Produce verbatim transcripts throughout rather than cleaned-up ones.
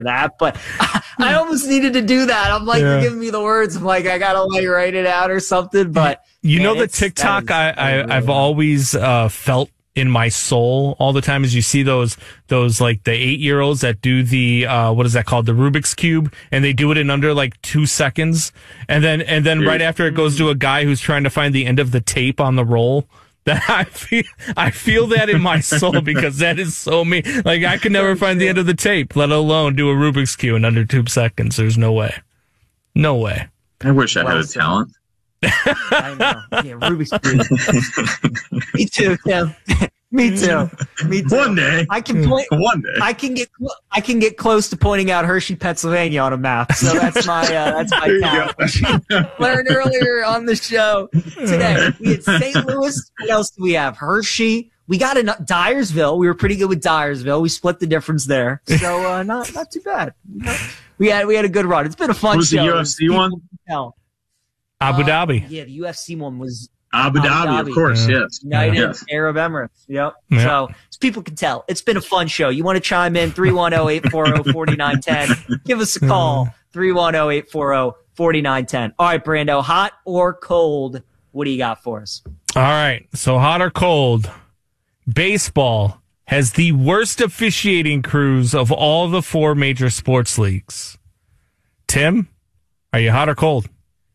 that, but I, I almost needed to do that. I'm like, yeah. You're giving me the words. I'm like, I gotta like write it out or something. But you man, know, the TikTok is, I, I really I've always uh, felt in my soul all the time is you see those those like the eight year olds that do the uh, what is that called, the Rubik's Cube, and they do it in under like two seconds, and then and then right after it goes to a guy who's trying to find the end of the tape on the roll. That I feel, I feel that in my soul because that is so me. Like I could never find the end of the tape, let alone do a Rubik's Cube in under two seconds. There's no way, no way. I wish I well, had a talent. I know. Yeah, Rubik's Cube. Me too, Tim. Me too. Me too. One day, I can point. One day, I can get. I can get close to pointing out Hershey, Pennsylvania on a map. So that's my. Uh, that's my talent. Learned earlier on the show today. We had Saint Louis. What else do we have? Hershey. We got in Dyersville. We were pretty good with Dyersville. We split the difference there. So uh, not not too bad. We had we had a good run. It's been a fun what was show. The U F C one. Abu Dhabi. Uh, yeah, the U F C one was. Abu, Abu Dhabi, Dhabi, of course, yeah. yes. United yes. Arab Emirates. Yep. Yeah. So, so people can tell. It's been a fun show. You want to chime in, three one zero, eight four zero, four nine one zero. Give us a call, three one zero, eight four zero, four nine one zero. All right, Brando, hot or cold, what do you got for us? All right, so hot or cold, baseball has the worst officiating crews of all the four major sports leagues. Tim, are you hot or cold?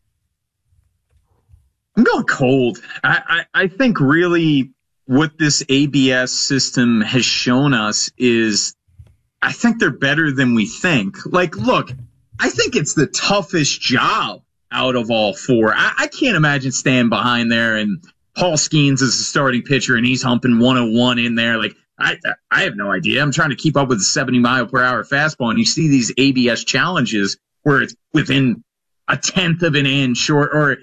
I'm going cold. I, I, I think really what this A B S system has shown us is I think they're better than we think. Like, look, I think it's the toughest job out of all four. I, I can't imagine staying behind there and Paul Skeens is the starting pitcher and he's humping one oh one in there. Like, I I have no idea. I'm trying to keep up with the seventy mile per hour fastball, and you see these A B S challenges where it's within a tenth of an inch or, or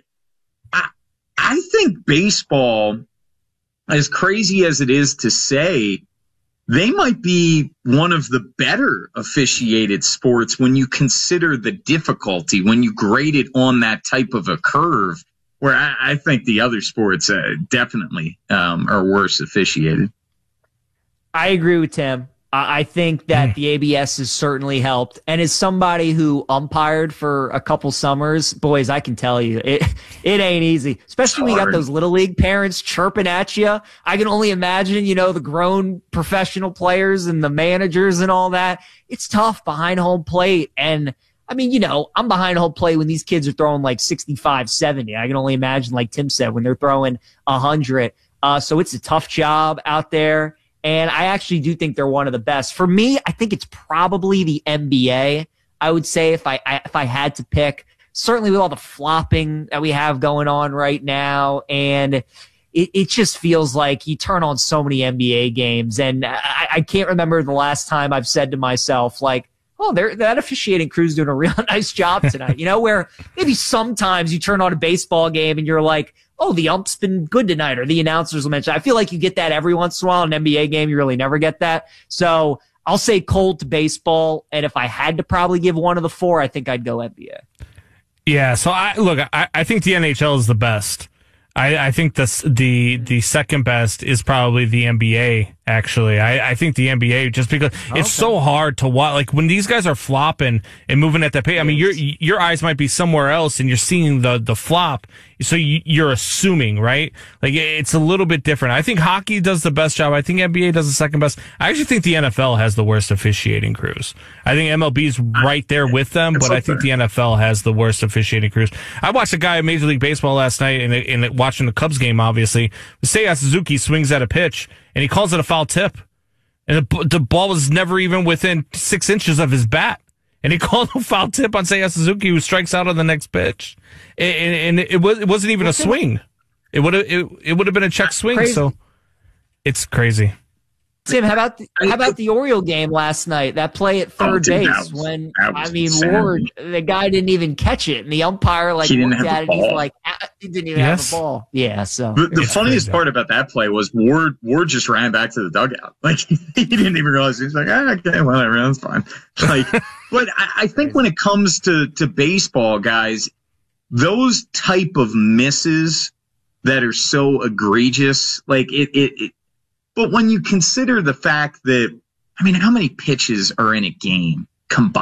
I think baseball, as crazy as it is to say, they might be one of the better officiated sports when you consider the difficulty, when you grade it on that type of a curve, where I, I think the other sports uh, definitely um, are worse officiated. I agree with Tim. I think that mm. the A B S has certainly helped. And as somebody who umpired for a couple summers, boys, I can tell you, it it ain't easy. Especially when you got those little league parents chirping at you. I can only imagine, you know, the grown professional players and the managers and all that. It's tough behind home plate. And I mean, you know, I'm behind home plate when these kids are throwing like sixty-five, seventy. I can only imagine, like Tim said, when they're throwing one hundred. Uh, so it's a tough job out there. And I actually do think they're one of the best. For me, I think it's probably the N B A. I would say if I, I if I had to pick, certainly with all the flopping that we have going on right now, and it, it just feels like you turn on so many N B A games, and I, I can't remember the last time I've said to myself, like, oh, they're, that officiating crew's doing a real nice job tonight. You know, where maybe sometimes you turn on a baseball game and you're like, oh, the ump's been good tonight, or the announcers will mention. I feel like you get that every once in a while. In an N B A game, you really never get that. So I'll say cold to baseball, and if I had to probably give one of the four, I think I'd go N B A. Yeah, so I look, I, I think the N H L is the best. I, I think the the the second best is probably the N B A. Actually, I, I think the N B A, just because okay. it's so hard to watch. Like when these guys are flopping and moving at that pace, I mean, your your eyes might be somewhere else, and you're seeing the the flop. So you, you're assuming, right? Like it's a little bit different. I think hockey does the best job. I think N B A does the second best. I actually think the N F L has the worst officiating crews. I think M L B's right there with them, but I think the N F L has the worst officiating crews. I watched a guy in Major League Baseball last night, and, and watching the Cubs game, obviously. Seiya Suzuki swings at a pitch, and he calls it a foul tip. And the, the ball was never even within six inches of his bat. And he called a foul tip on Seiya Suzuki, who strikes out on the next pitch. And, and it, was, it wasn't even a swing. It would have it, it would have been a check swing. Crazy. So it's crazy. Tim, how about the, how about the Oriole game last night? That play at third oh, dude, base was, when I mean, insane. Ward, the guy didn't even catch it, and the umpire like looked at it. He's like, ah, he didn't even yes. have the ball. Yeah. So the, the funniest crazy. part about that play was Ward. Ward just ran back to the dugout. Like he didn't even realize. He's like, ah, okay, whatever, that's fine. Like, but I, I think when it comes to to baseball, guys, those type of misses that are so egregious, like it it. it But when you consider the fact that, I mean, how many pitches are in a game? combined